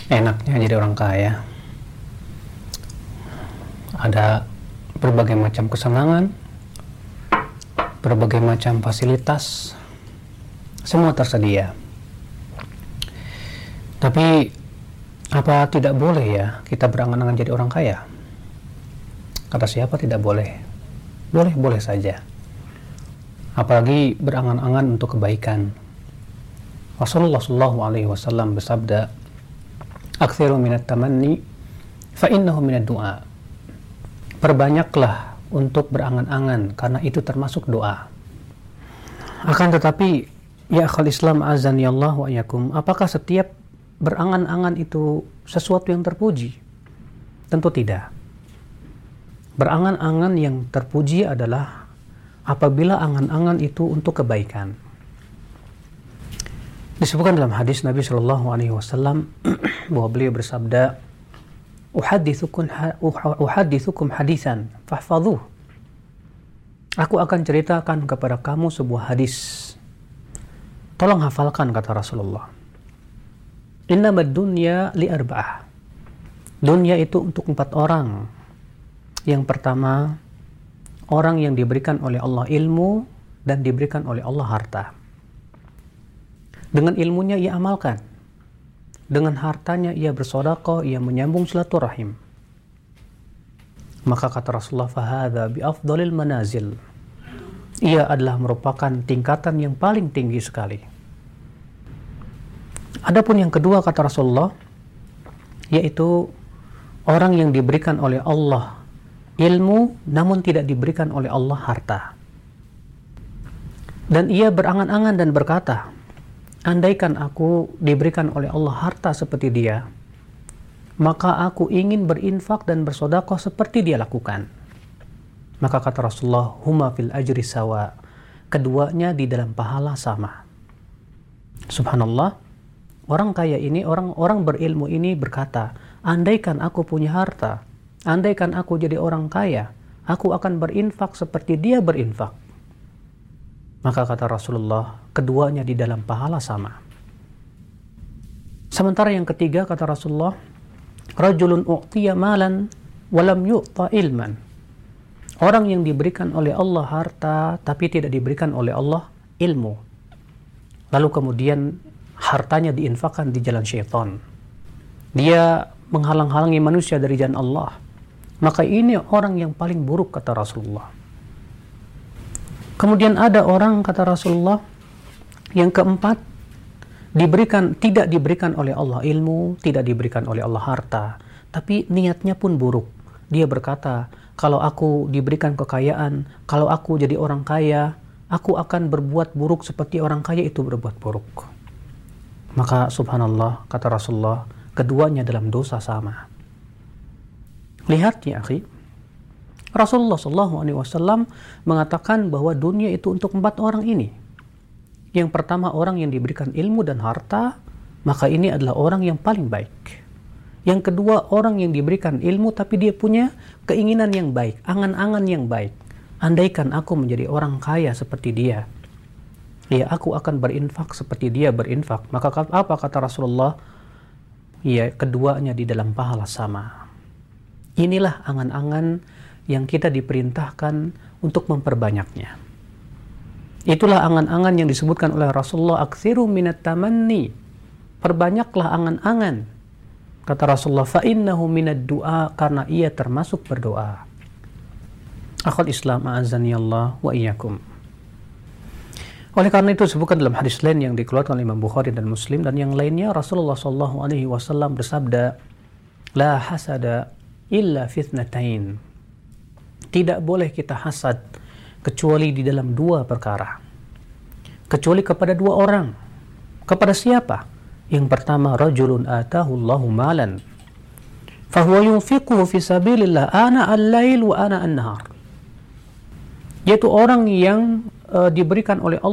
Enaknya jadi orang kaya, ada berbagai macam kesenangan, berbagai macam fasilitas, semua tersedia. Tapi apa tidak boleh ya kita berangan-angan jadi orang kaya? Kata siapa tidak boleh? Boleh saja. Apalagi berangan-angan untuk kebaikan. Rasulullah SAW bersabda, "Aktsiru minat tamanni fa innahu minad du'a." Perbanyaklah untuk berangan-angan karena itu termasuk doa. Akan tetapi, ya akhal Islam azani Allah wa iyyakum, apakah setiap berangan-angan itu sesuatu yang terpuji? Tentu tidak. Berangan-angan yang terpuji adalah apabila angan-angan itu untuk kebaikan. Disebutkan dalam hadis Nabi SAW bahwa beliau bersabda, "Uhaddithukum hadisan fahfadhuh." Aku akan ceritakan kepada kamu sebuah hadis. Tolong hafalkan, kata Rasulullah. Innamad dunya li arba'ah. Dunia itu untuk 4 orang. Yang pertama, orang yang diberikan oleh Allah ilmu dan diberikan oleh Allah harta. Dengan ilmunya ia amalkan. Dengan hartanya ia bersedekah, ia menyambung silaturahim. Maka kata Rasulullah, fahadha bi afdalil manazil. Ia adalah merupakan tingkatan yang paling tinggi sekali. Adapun yang kedua kata Rasulullah, yaitu orang yang diberikan oleh Allah ilmu namun tidak diberikan oleh Allah harta. Dan ia berangan-angan dan berkata, andaikan aku diberikan oleh Allah harta seperti dia, maka aku ingin berinfak dan bersedekah seperti dia lakukan. Maka kata Rasulullah, huma fil ajri sawa. Keduanya di dalam pahala sama. Subhanallah, orang kaya ini, orang berilmu ini berkata, andaikan aku punya harta, andaikan aku jadi orang kaya, aku akan berinfak seperti dia berinfak. Maka kata Rasulullah, keduanya di dalam pahala sama. Sementara yang ketiga kata Rasulullah, rajulun u'tiya malan walam yu'ta ilman. Orang yang diberikan oleh Allah harta tapi tidak diberikan oleh Allah ilmu. Lalu kemudian hartanya diinfakkan di jalan syaitan. Dia menghalang-halangi manusia dari jalan Allah. Maka ini orang yang paling buruk kata Rasulullah. Kemudian ada orang kata Rasulullah yang keempat, tidak diberikan oleh Allah ilmu, tidak diberikan oleh Allah harta, tapi niatnya pun buruk. Dia berkata, kalau aku diberikan kekayaan, kalau aku jadi orang kaya, aku akan berbuat buruk seperti orang kaya itu berbuat buruk. Maka subhanallah kata Rasulullah, keduanya dalam dosa sama. Lihat ya akhi, Rasulullah SAW mengatakan bahwa dunia itu untuk 4 orang ini. Yang pertama orang yang diberikan ilmu dan harta, maka ini adalah orang yang paling baik. Yang kedua orang yang diberikan ilmu tapi dia punya keinginan yang baik, angan-angan yang baik. Andaikan aku menjadi orang kaya seperti dia, ya aku akan berinfak seperti dia berinfak. Maka apa kata Rasulullah? Ya, keduanya di dalam pahala sama. Inilah angan-angan yang kita diperintahkan untuk memperbanyaknya. Itulah angan-angan yang disebutkan oleh Rasulullah, aktsiru minat tamanni. Perbanyaklah angan-angan. Kata Rasulullah, fa innahu minad du'a, karena ia termasuk berdoa. Akhul Islam a'azani Allah wa iyyakum. Oleh karena itu disebutkan dalam hadis lain yang dikeluarkan oleh Imam Bukhari dan Muslim dan yang lainnya, Rasulullah SAW bersabda, la hasada illa fitnatain. Tidak boleh kita hasad kecuali di dalam 2 perkara. Kecuali kepada 2 orang. Kepada siapa? Yang pertama, rajulun atahu Allahu malan fahuwa yunfiquhu fi sabilillah ana al-lail wa ana an-nahar. Yaitu orang yang diberikan oleh Allah